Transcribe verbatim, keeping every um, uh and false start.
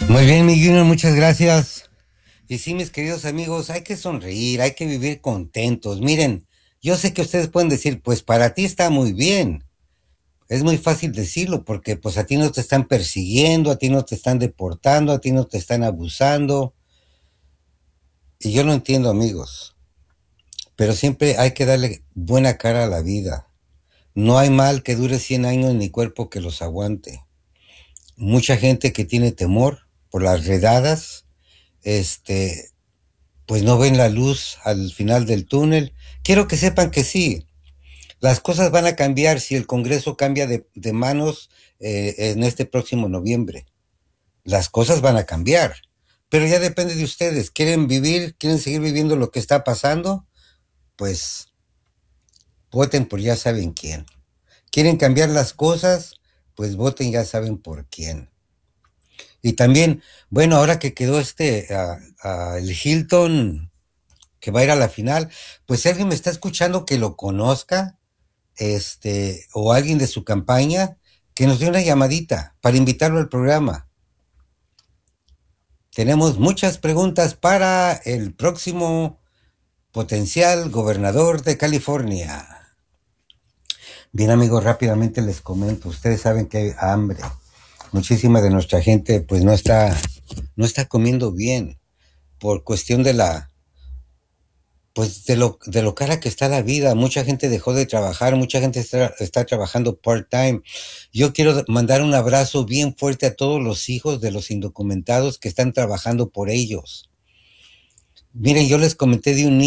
Muy bien, mi Junior, muchas gracias. Y sí, mis queridos amigos, hay que sonreír, hay que vivir contentos. Miren, yo sé que ustedes pueden decir, pues para ti está muy bien. Es muy fácil decirlo porque pues a ti no te están persiguiendo, a ti no te están deportando, a ti no te están abusando. Y yo lo entiendo, amigos, pero siempre hay que darle buena cara a la vida. No hay mal que dure cien años ni cuerpo que los aguante. Mucha gente que tiene temor por las redadas, este, pues no ven la luz al final del túnel. Quiero que sepan que sí, las cosas van a cambiar si el Congreso cambia de, de manos eh, en este próximo noviembre. Las cosas van a cambiar, pero ya depende de ustedes. ¿Quieren vivir, quieren seguir viviendo lo que está pasando? Pues voten por ya saben quién. ¿Quieren cambiar las cosas? Pues voten ya saben por quién. Y también, bueno, ahora que quedó este, uh, uh, el Hilton que va a ir a la final, pues si alguien me está escuchando que lo conozca, este, o alguien de su campaña, que nos dé una llamadita para invitarlo al programa. Tenemos muchas preguntas para el próximo potencial gobernador de California. Bien, amigos, rápidamente les comento, ustedes saben que hay hambre. Muchísima de nuestra gente pues no está no está comiendo bien por cuestión de la pues de lo, de lo cara que está la vida. Mucha gente dejó de trabajar, mucha gente está, está trabajando part-time. Yo quiero mandar un abrazo bien fuerte a todos los hijos de los indocumentados que están trabajando por ellos. Miren, yo les comenté de un niño